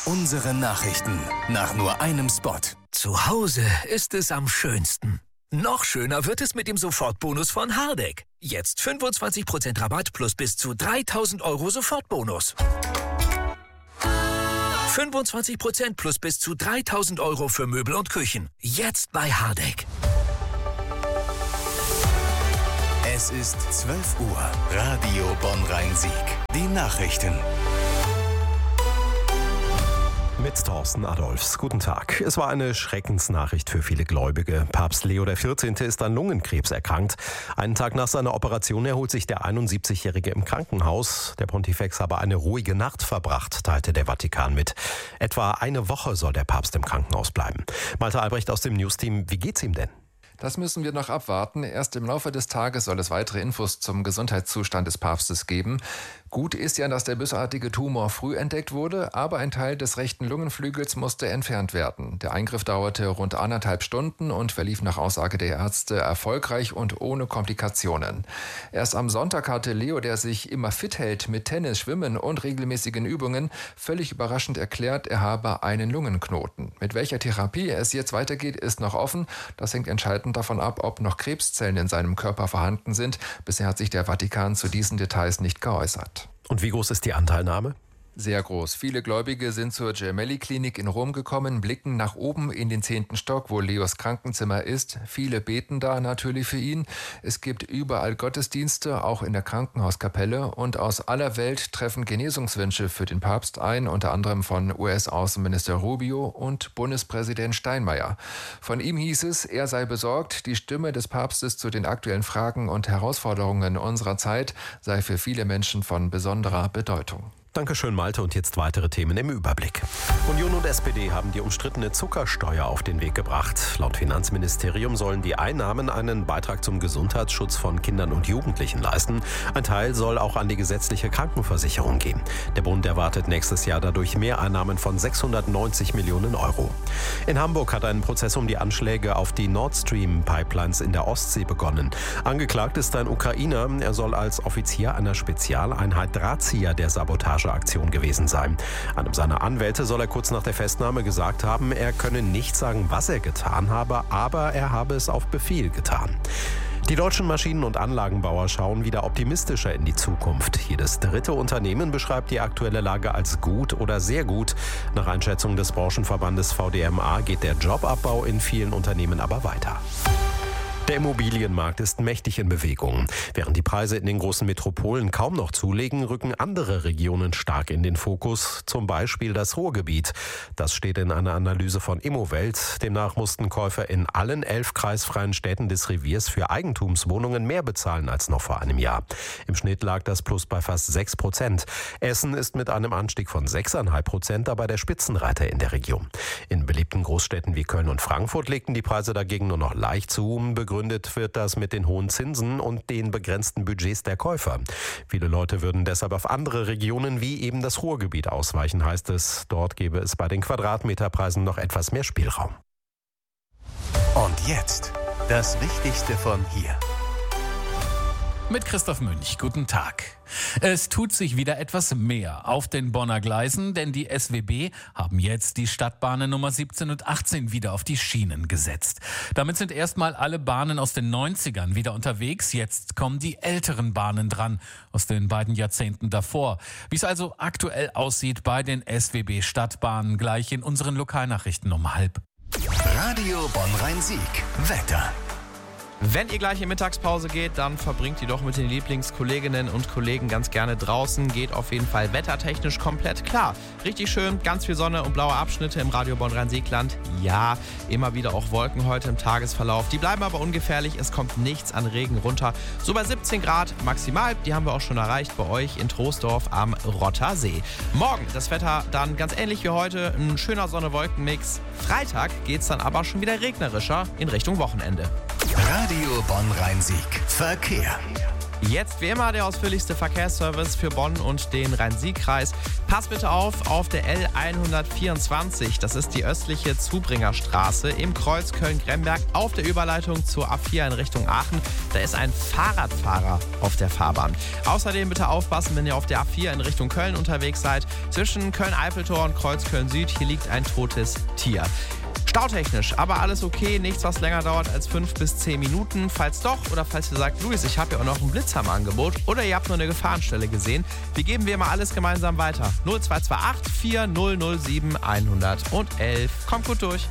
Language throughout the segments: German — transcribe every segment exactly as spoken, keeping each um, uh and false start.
Unsere Nachrichten nach nur einem Spot. Zu Hause ist es am schönsten. Noch schöner wird es mit dem Sofortbonus von Hardegg. Jetzt fünfundzwanzig Prozent Rabatt plus bis zu dreitausend Euro Sofortbonus. fünfundzwanzig Prozent plus bis zu dreitausend Euro für Möbel und Küchen. Jetzt bei Hardegg. Es ist zwölf Uhr. Radio Bonn-Rhein-Sieg. Die Nachrichten. Mit Thorsten Adolfs. Guten Tag. Es war eine Schreckensnachricht für viele Gläubige. Papst Leo der vierzehnte ist an Lungenkrebs erkrankt. Einen Tag nach seiner Operation erholt sich der einundsiebzigjährige im Krankenhaus. Der Pontifex habe eine ruhige Nacht verbracht, teilte der Vatikan mit. Etwa eine Woche soll der Papst im Krankenhaus bleiben. Malte Albrecht aus dem Newsteam. Wie geht's ihm denn? Das müssen wir noch abwarten. Erst im Laufe des Tages soll es weitere Infos zum Gesundheitszustand des Papstes geben. Gut ist ja, dass der bösartige Tumor früh entdeckt wurde, aber ein Teil des rechten Lungenflügels musste entfernt werden. Der Eingriff dauerte rund anderthalb Stunden und verlief nach Aussage der Ärzte erfolgreich und ohne Komplikationen. Erst am Sonntag hatte Leo, der sich immer fit hält mit Tennis, Schwimmen und regelmäßigen Übungen, völlig überraschend erklärt, er habe einen Lungenknoten. Mit welcher Therapie es jetzt weitergeht, ist noch offen. Das hängt entscheidend davon ab, ob noch Krebszellen in seinem Körper vorhanden sind. Bisher hat sich der Vatikan zu diesen Details nicht geäußert. Und wie groß ist die Anteilnahme? Sehr groß. Viele Gläubige sind zur Gemelli-Klinik in Rom gekommen, blicken nach oben in den zehnten Stock, wo Leos Krankenzimmer ist. Viele beten da natürlich für ihn. Es gibt überall Gottesdienste, auch in der Krankenhauskapelle. Und aus aller Welt treffen Genesungswünsche für den Papst ein, unter anderem von U S-Außenminister Rubio und Bundespräsident Steinmeier. Von ihm hieß es, er sei besorgt, die Stimme des Papstes zu den aktuellen Fragen und Herausforderungen unserer Zeit sei für viele Menschen von besonderer Bedeutung. Dankeschön, Malte. Und jetzt weitere Themen im Überblick. Union und S P D haben die umstrittene Zuckersteuer auf den Weg gebracht. Laut Finanzministerium sollen die Einnahmen einen Beitrag zum Gesundheitsschutz von Kindern und Jugendlichen leisten. Ein Teil soll auch an die gesetzliche Krankenversicherung gehen. Der Bund erwartet nächstes Jahr dadurch Mehreinnahmen von sechshundertneunzig Millionen Euro. In Hamburg hat ein Prozess um die Anschläge auf die Nord Stream-Pipelines in der Ostsee begonnen. Angeklagt ist ein Ukrainer. Er soll als Offizier einer Spezialeinheit Drahtzieher der Sabotage Aktion gewesen sein. Einem seiner Anwälte soll er kurz nach der Festnahme gesagt haben, er könne nicht sagen, was er getan habe, aber er habe es auf Befehl getan. Die deutschen Maschinen- und Anlagenbauer schauen wieder optimistischer in die Zukunft. Jedes dritte Unternehmen beschreibt die aktuelle Lage als gut oder sehr gut. Nach Einschätzung des Branchenverbandes V D M A geht der Jobabbau in vielen Unternehmen aber weiter. Der Immobilienmarkt ist mächtig in Bewegung. Während die Preise in den großen Metropolen kaum noch zulegen, rücken andere Regionen stark in den Fokus, zum Beispiel das Ruhrgebiet. Das steht in einer Analyse von Immowelt. Demnach mussten Käufer in allen elf kreisfreien Städten des Reviers für Eigentumswohnungen mehr bezahlen als noch vor einem Jahr. Im Schnitt lag das Plus bei fast sechs Prozent. Essen ist mit einem Anstieg von sechs Komma fünf Prozent dabei der Spitzenreiter in der Region. In beliebten Großstädten wie Köln und Frankfurt legten die Preise dagegen nur noch leicht zu. Begründet wird das mit den hohen Zinsen und den begrenzten Budgets der Käufer. Viele Leute würden deshalb auf andere Regionen wie eben das Ruhrgebiet ausweichen, heißt es. Dort gäbe es bei den Quadratmeterpreisen noch etwas mehr Spielraum. Und jetzt das Wichtigste von hier. Mit Christoph Münch, guten Tag. Es tut sich wieder etwas mehr auf den Bonner Gleisen, denn die S W B haben jetzt die Stadtbahnen Nummer siebzehn und achtzehn wieder auf die Schienen gesetzt. Damit sind erstmal alle Bahnen aus den neunzigern wieder unterwegs. Jetzt kommen die älteren Bahnen dran, aus den beiden Jahrzehnten davor. Wie es also aktuell aussieht bei den S W B Stadtbahnen, gleich in unseren Lokalnachrichten um halb. Radio Bonn-Rhein-Sieg. Wetter. Wenn ihr gleich in Mittagspause geht, dann verbringt ihr doch mit den Lieblingskolleginnen und Kollegen ganz gerne draußen. Geht auf jeden Fall wettertechnisch komplett klar. Richtig schön, ganz viel Sonne und blaue Abschnitte im Radio Bonn-Rhein-Sieg-Land. Ja, immer wieder auch Wolken heute im Tagesverlauf. Die bleiben aber ungefährlich, es kommt nichts an Regen runter. So bei siebzehn Grad maximal, die haben wir auch schon erreicht bei euch in Troisdorf am Rottersee. Morgen das Wetter dann ganz ähnlich wie heute, ein schöner Sonne-Wolken-Mix. Freitag geht's dann aber schon wieder regnerischer in Richtung Wochenende. Radio Bonn-Rhein-Sieg. Verkehr. Jetzt wie immer der ausführlichste Verkehrsservice für Bonn und den Rhein-Sieg-Kreis. Pass bitte auf, auf der L hundertvierundzwanzig, das ist die östliche Zubringerstraße im Kreuz Köln-Gremberg auf der Überleitung zur A vier in Richtung Aachen. Da ist ein Fahrradfahrer auf der Fahrbahn. Außerdem bitte aufpassen, wenn ihr auf der A vier in Richtung Köln unterwegs seid. Zwischen Köln-Eiffeltor und Kreuz Köln-Süd, hier liegt ein totes Tier. Stautechnisch, aber alles okay, nichts, was länger dauert als fünf bis zehn Minuten. Falls doch, oder falls ihr sagt, Luis, ich habe ja auch noch einen Blitzer im Angebot oder ihr habt nur eine Gefahrenstelle gesehen, wie geben wir mal alles gemeinsam weiter? null zwei zwei acht vier null null sieben eins null eins. Kommt gut durch.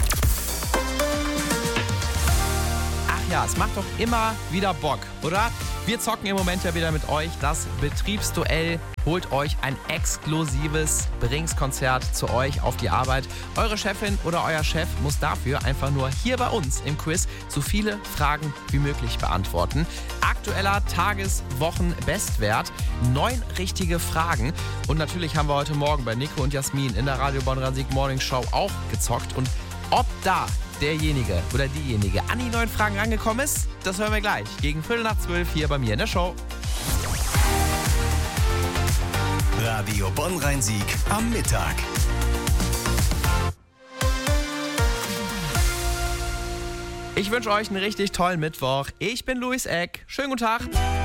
Ach ja, es macht doch immer wieder Bock, oder? Wir zocken im Moment ja wieder mit euch das Betriebsduell. Holt euch ein exklusives Beringskonzert zu euch auf die Arbeit. Eure Chefin oder euer Chef muss dafür einfach nur hier bei uns im Quiz so viele Fragen wie möglich beantworten. Aktueller Tages-, Wochen-, Bestwert. Neun richtige Fragen. Und natürlich haben wir heute Morgen bei Nico und Jasmin in der Radio Bonn-Rhein-Sieg Morning Show auch gezockt. Und ob da derjenige oder diejenige an die neuen Fragen rangekommen ist, das hören wir gleich. Gegen Viertel nach zwölf hier bei mir in der Show. Radio Bonn-Rhein-Sieg am Mittag. Ich wünsche euch einen richtig tollen Mittwoch. Ich bin Luis Eck. Schönen guten Tag.